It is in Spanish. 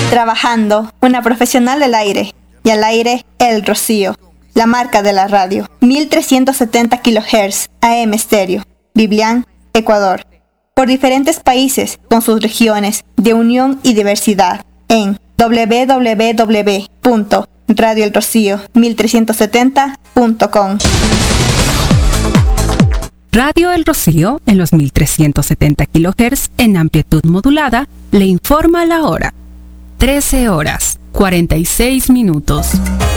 Trabajando, una profesional del aire. Y al aire, El Rocío, la marca de la radio. 1370 kHz AM estéreo. Biblián, Ecuador. Por diferentes países con sus regiones de unión y diversidad en www.radioelrocío1370.com. Radio El Rocío, en los 1370 kHz en amplitud modulada, le informa la hora. 13 horas, 46 minutos.